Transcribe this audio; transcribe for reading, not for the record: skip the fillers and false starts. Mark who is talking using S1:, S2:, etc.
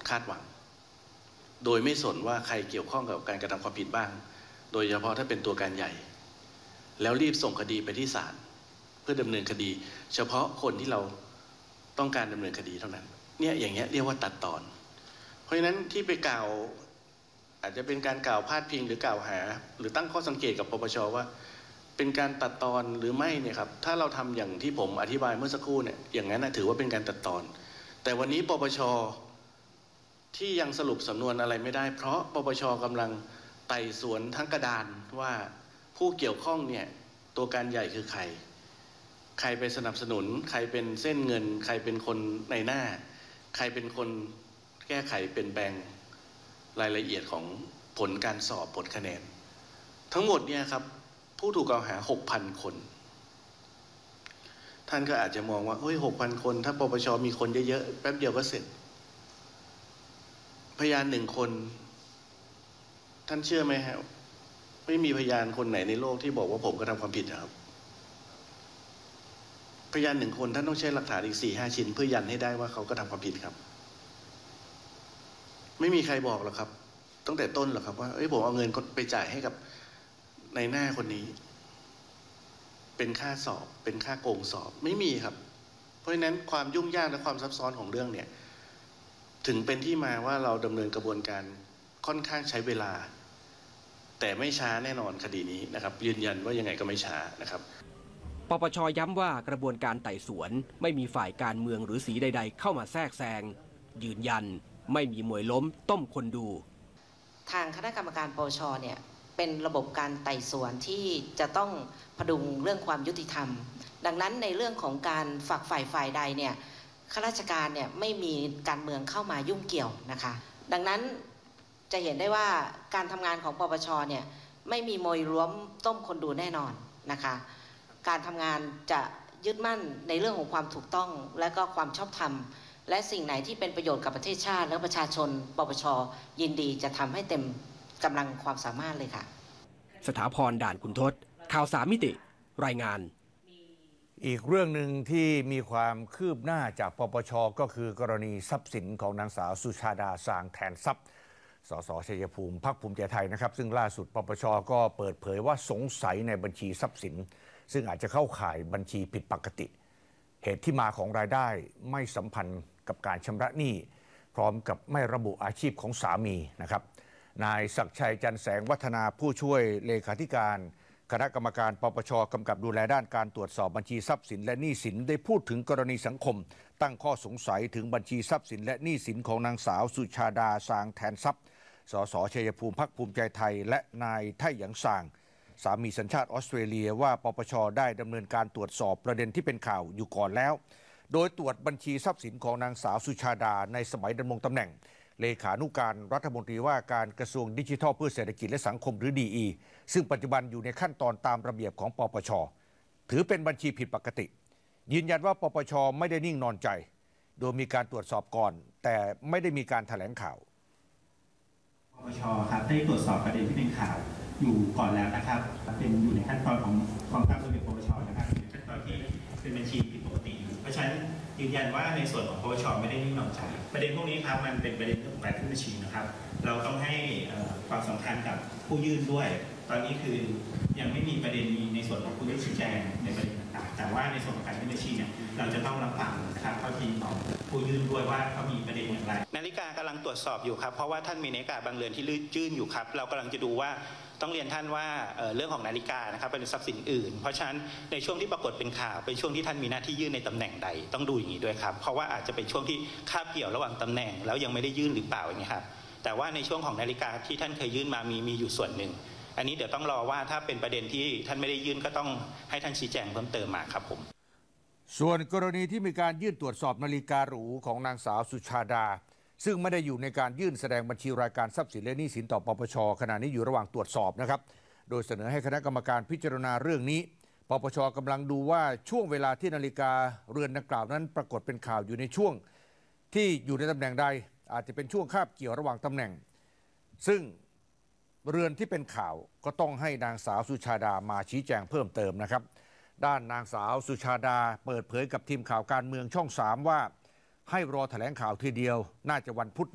S1: คาดหวังโดยไม่สนว่าใครเกี่ยวข้องกับการกระทำความผิดบ้างโดยเฉพาะถ้าเป็นตัวการใหญ่แล้วรีบส่งคดีไปที่ศาลเพื่อดำเนินคดีเฉพาะคนที่เราต้องการดำเนินคดีเท่านั้นเนี่ยอย่างเงี้ยเรียกว่าตัดตอนเพราะฉะนั้นที่ไปกล่าวอาจจะเป็นการกล่าวพาดพิงหรือกล่าวหาหรือตั้งข้อสังเกตกับปปช.ว่าเป็นการตัดตอนหรือไม่เนี่ยครับถ้าเราทำอย่างที่ผมอธิบายเมื่อสักครู่เนี่ยอย่างนั้นถือว่าเป็นการตัดตอนแต่วันนี้ปปช.ที่ยังสรุปสำนวนอะไรไม่ได้เพราะปปช.กำลังไต่สวนทั้งกระดานว่าผู้เกี่ยวข้องเนี่ยตัวการใหญ่คือใครไปสนับสนุนใครเป็นเส้นเงินใครเป็นคนในหน้าใครเป็นคนแก้ไขเปลี่ยนแปลงรายละเอียดของผลการสอบผลคะแนนทั้งหมดเนี่ยครับผู้ถูกกล่าวหา 6,000 คนท่านก็อาจจะมองว่า6,000 คนถ้าปปช.มีคนเยอะๆแป๊บเดียวก็เสร็จพยาน1 คนท่านเชื่อไหมครับไม่มีพยานคนไหนในโลกที่บอกว่าผมกระทำความผิดนะครับพยาน1 คนท่านต้องใช้หลักฐานอีก 4-5 ชิ้นเพื่อยันให้ได้ว่าเขากระทำความผิดครับไม่มีใครบอกหรอกครับตั้งแต่ต้นหรอกครับว่าผมเอาเงินไปจ่ายให้กับในหน้าคนนี้เป็นค่าสอบเป็นค่าโกงสอบไม่มีครับเพราะฉะนั้นความยุ่งยากและความซับซ้อนของเรื่องเนี่ยถึงเป็นที่มาว่าเราดำเนินกระบวนการค่อนข้างใช้เวลาแต่ไม่ช้าแน่นอนคดีนี้นะครับยืนยันว่ายังไงก็ไม่ช้านะครับ
S2: ปปช.ย้ำว่ากระบวนการไต่สวนไม่มีฝ่ายการเมืองหรือสีใดๆเข้ามาแทรกแซงยืนยันไม่มีมวยล้มต้มคนดู
S3: ทางคณะกรรมการปปช.เนี่ยเป็นระบบการไต่สวนที่จะต้องพดุงเรื่องความยุติธรรมดังนั้นในเรื่องของการฝักฝ่ายใดเนี่ยข้าราชการเนี่ยไม่มีการเมืองเข้ามายุ่งเกี่ยวนะคะดังนั้นจะเห็นได้ว่าการทำงานของปปช.เนี่ยไม่มีมวยล้มต้มคนดูแน่นอนนะคะการทำงานจะยึดมั่นในเรื่องของความถูกต้องและก็ความชอบธรรมและสิ่งไหนที่เป็นประโยชน์กับประเทศชาติและประชาชนปปช.ยินดีจะทำให้เต็มกำลังความสามารถเลยค่ะ
S2: สถาพร ด่านขุนทศข่าว3 มิติรายงาน
S4: อีกเรื่องหนึ่งที่มีความคืบหน้าจากปปช.ก็คือกรณีทรัพย์สินของนางสาวสุชาดาสางแทนทรัพย์สสชัยภูมิพรรคภูมิใจไทยนะครับซึ่งล่าสุดปปช.ก็เปิดเผยว่าสงสัยในบัญชีทรัพย์สินซึ่งอาจจะเข้าข่ายบัญชีผิดปกติเหตุที่มาของรายได้ไม่สัมพันธ์กับการชำระหนี้พร้อมกับไม่ระบุอาชีพของสามีนะครับนายศักดิ์ชัยจันแสงวัฒนาผู้ช่วยเลขาธิการคณะกรรมการปปช.กำกับดูแลด้านการตรวจสอบบัญชีทรัพย์สินและหนี้สินได้พูดถึงกรณีสังคมตั้งข้อสงสัยถึงบัญชีทรัพย์สินและหนี้สินของนางสาวสุชาดาสางแทนทรัพย์สสชัยภูมิพรรคภูมิใจไทยและนายไท่หยางซางสามีสัญชาติออสเตรเลียว่าปปช.ได้ดำเนินการตรวจสอบประเด็นที่เป็นข่าวอยู่ก่อนแล้วโดยตรวจบัญชีทรัพย์สินของนางสาวสุชาดาในสมัยดำรงตำแหน่งเลขานุการรัฐมนตรีว่าการกระทรวงดิจิทัลเพื่อเศรษฐกิจและสังคมหรือ DE ซึ่งปัจจุบันอยู่ในขั้นตอนตามระเบียบของปปช.ถือเป็นบัญชีผิดปกติยืนยันว่าปปช.ไม่ได้นิ่งนอนใจโดยมีการตรวจสอบก่อนแต่ไม่ได้มีการแถลงข่าว
S5: ปปช.ครับได้ตรวจสอบประเด็นที่เป็นข่าวอยู่ก่อนแล้วนะครับเป็นอยู่ในขั้นตอนของกองทัพระเบียบปปช.นะครับอยู่ในขั้นตอนที่เป็นบัญชีผิดปกติอยู่เพราะฉะนั้นยืนยันว่าในส่วนของปปช.ไม่ได้นิ่งนอนใจประเด็นพวกนี้ครับมันเป็นประเด็นเรื่องของการขึ้นบัญชีนะครับเราต้องให้ความสำคัญกับผู้ยื่นด้วยตอนนี้คือยังไม่มีประเด็นในส่วนของผู้ยื่นชี้แจงในประเด็นต่างๆแต่ว่าในส่วนของการขึ้นบัญชีเนี่ยเราจะต้องรับฟังนะครับข้อทีของผู้ยื่นด้วยว่าเขามีประเด็นอย่างไรนาฬิกากำลังตรวจสอบอยู่ครับเพราะว่าท่านมีนาฬิกาบางเรือนที่ยื่นอยู่ครับเรากำลังจะดูว่าต้องเรียนท่านว่าเรื่องของนาฬิกานะครับเป็นทรัพย์สินอื่นเพราะฉะนั้นในช่วงที่ปรากฏเป็นข่าวเป็นช่วงที่ท่านมีหน้าที่ยื่นในตำแหน่งใดต้องดูอย่างนี้ด้วยครับเพราะว่าอาจจะเป็นช่วงที่คาบเกี่ยวระหว่างตำแหน่งแล้วยังไม่ได้ยื่นหรือเปล่าอย่างนี้ครับแต่ว่าในช่วงของนาฬิกาที่ท่านเคยยื่นมามีอยู่ส่วนหนึ่งอันนี้เดี๋ยวต้องรอว่าถ้าเป็นประเด็นที่ท่านไม่ได้ยื่นก็ต้องให้ท่านชี้แจงเพิ่มเติมมาครับผม
S4: ส่วนกรณีที่มีการยื่นตรวจสอบนาฬิกาหรูของนางสาวสุชาดาซึ่งไม่ได้อยู่ในการยื่นแสดงบัญชีรายการทรัพย์สินและหนี้สินต่อปปช.ขณะนี้อยู่ระหว่างตรวจสอบนะครับโดยเสนอให้คณะกรรมการพิจารณาเรื่องนี้ปปช.กำลังดูว่าช่วงเวลาที่นาฬิกาเรือนดังกล่าวนั้นปรากฏเป็นข่าวอยู่ในช่วงที่อยู่ในตำแหน่งใดอาจจะเป็นช่วงคาบเกี่ยวระหว่างตำแหน่งซึ่งเรือนที่เป็นข่าวก็ต้องให้นางสาวสุชาดามาชี้แจงเพิ่มเติมนะครับด้านนางสาวสุชาดาเปิดเผยกับทีมข่าวการเมืองช่อง 3ว่าให้รอแถลงข่าวทีเดียวน่าจะวันพุธ